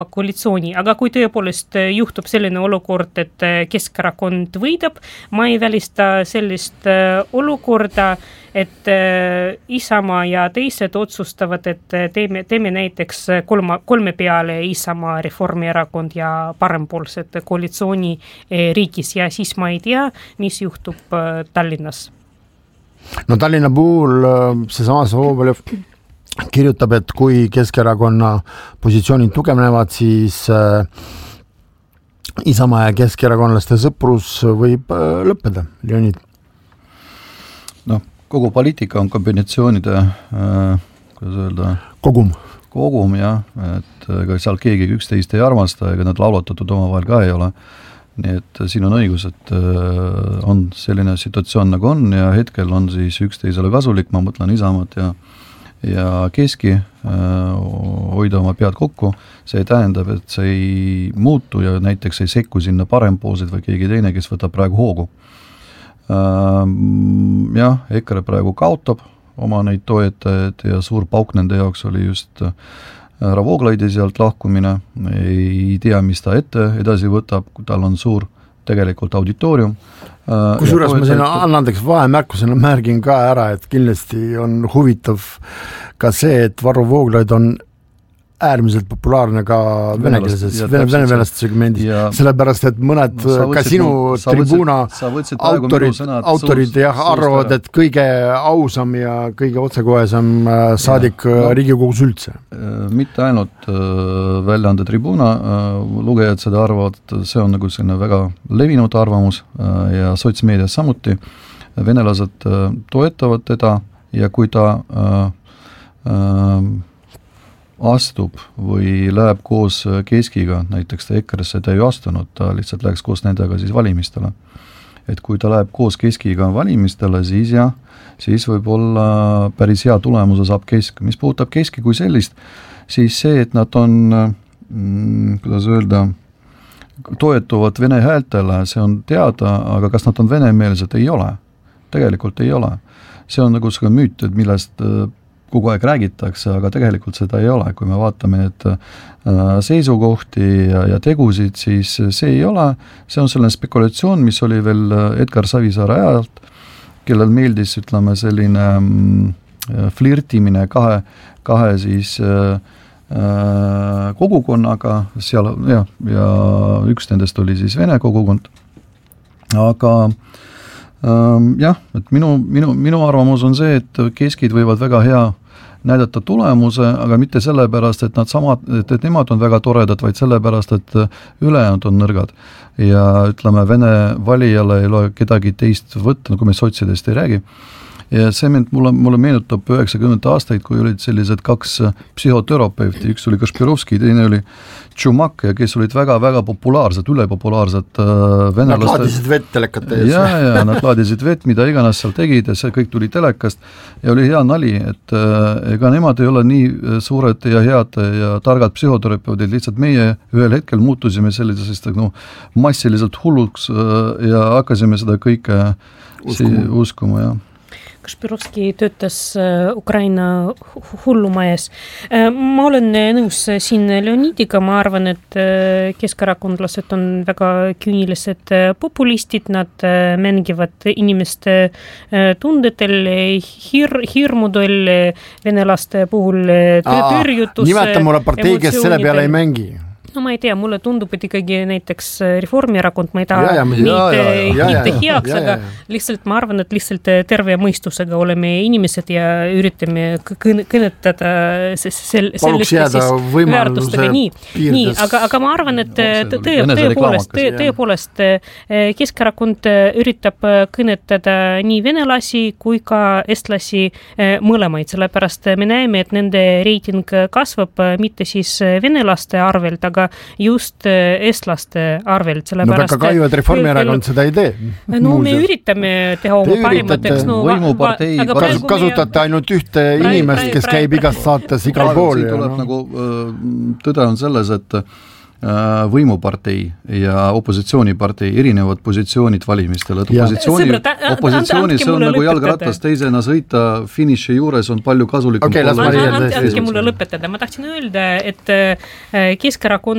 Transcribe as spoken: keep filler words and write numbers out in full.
koalitsiooni, aga kui tõepoolest juhtub selline olukord, et Keskerakond võidab, ma ei välista sellist olukorda, et Isamaa ja teised otsustavad, et teeme, teeme näiteks kolma, kolme peale Isamaa, Reformierakond ja parempoolsed koalitsiooni riigis ja siis ma ei tea, mis juhtub Tallinnas. No Tallinna puhul seesama Sobolev kirjutab, et kui Keskerakonna positsioonid tugevnevad, siis äh, Isamaa ja keskerakondlaste sõprus võib äh, lõppeda. Leonid? No, kogu poliitika on kombinatsioonide äh, kuidas öelda? Kogum. Kogum, jah, et ega seal keegi üksteist ei armasta, ega nad laulatatud omavahel ka ei ole. Nii et siin on õigus, et äh, on selline situatsioon nagu on ja hetkel on siis üksteisele kasulik, ma mõtlen Isamaat ja ja keski äh, hoida oma pead kokku, see tähendab, et see ei muutu ja näiteks ei sekku sinna parempoolsed või keegi teine, kes võtab praegu hoogu. Äh, jah, EKRE praegu kaotab oma neid toetajaid ja suur pauk nende jaoks oli just härra Vooglaidi sealt lahkumine, ei tea, mis ta ette edasi võtab, kui tal on suur tegelikult auditoorium. Kusjuures ma siin annandaks vahemärkusena märgin ka ära, et kindlasti on huvitav ka see, et Varro Vooglaid on äärmiselt populaarne ka venekeelses, venekeeleste segmendis, sellepärast, et mõned no, võtsid, ka sinu sa tribuuna võtsid, sa autorid, sõnad, autorid suust, jah, arvavad, et kõige ausam ja kõige otsekohesam saadik ja, no, Riigikogus üldse. Mitte ainult äh, väljaande tribuuna äh, lugejad seda arvavad, see on nagu selline väga levinud arvamus äh, ja sotsmeedias samuti. Venelased äh, toetavad teda ja kui ta äh, äh, astub või läheb koos keskiga, näiteks ta EKRE-sse ta ei astunud, ta lihtsalt läheks koos nendega siis valimistele. Et kui ta läheb koos keskiga valimistele, siis jah, siis võib olla päris hea tulemuse saab kesk. Mis puudutab keski kui sellist, siis see, et nad on, mm, kuidas öelda, toetuvad vene häältele, see on teada, aga kas nad on venemeelsed, ei ole. Tegelikult ei ole. See on nagu see müüt, et millest kogu aeg räägitakse, aga tegelikult seda ei ole. Kui me vaatame need seisukohti ja, ja tegusid, siis see ei ole. See on selline spekulatsioon, mis oli veel Edgar Savisaare ajalt, kellel meeldis, ütleme, selline flirtimine kahe, kahe siis kogukonnaga, seal, ja, ja üks nendest oli siis vene kogukond. Aga jah, et minu, minu, minu arvamus on see, et keskid võivad väga hea näidata tulemuse, aga mitte sellepärast, et nad samad, et, et nemad on väga toredad, vaid sellepärast, et ülejäänud on nõrgad. Ja ütleme, vene valijale ei ole kedagi teist võtta, kui me sotsidest ei räägi. Ja see mulle, mulle meenutab üheksakümnendate aastaid, kui olid sellised kaks psühhoterapeuti, üks oli Kašpirovski, teine oli Tšumak, kes olid väga-väga populaarsed, ülepopulaarsed äh, venelaste. Nad laadisid vett telekate ees. Ja, ja nad laadisid vett, mida iganes seal tegid ja see kõik tuli telekast ja oli hea nali, et äh, ega nemad ei ole nii suured ja head ja targad psühhoterapeudid, lihtsalt meie ühel hetkel muutusime sellisest no, massiliselt hulluks äh, ja hakkasime seda kõike uskuma, uskuma ja. Kašpirovski töötas Ukraina hullumajas. Ma olen nõus siin Leonidiga, ma arvan, et keskerakondlased on väga küünilised populistid, nad mängivad inimeste tundetel, hir, hirmudel, venelaste puhul tõrjutus. Nimeta mulle partei, kes selle peale ei mängi. No ma ei tea, mulle tundub, et ikkagi näiteks Reformierakond, ma ei taha ja, ja, neid ja, ja, ja, mitte heaks, ja, ja, aga ja. Lihtsalt ma arvan, et lihtsalt terve mõistusega oleme inimesed ja üritame kõnetada selliste väärtustega. Nii, nii aga, aga ma arvan, et tõe, tõepoolest, tõe, tõepoolest Keskerakond üritab kõnetada nii venelasi kui ka estlasi mõlemaid, sellepärast me näeme, et nende reiting kasvab mitte siis venelaste arvelt, aga just estlaste arvelt. No väga kahju, et Reformierakond seda ei tee. No me üritame teha oma parimateks. No, võimupartei. Va- va- kasutate me... ainult ühte praegu, inimest, praegu, kes praegu, käib igas saates igal pool. Tuleb, no. nagu, tõde on selles, et võimupartei ja opositsioonipartei erinevad positsioonid valimistel, et opositsiooni, Sõbra, opositsioonis on nagu jalgratas teisena sõita finiši juures on palju kasulikum. Okay, andke mulle lõpetada, ma tahtsin öelda, et Keskerakond